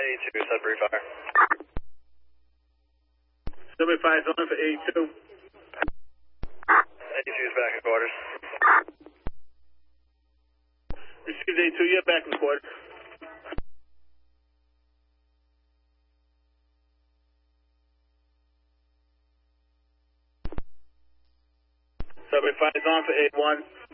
A2, Sudbury Fire. Sudbury Fire is on for A2. A2 is back in quarters. Received A2, you're back in quarters. Sudbury Fire is on for A1.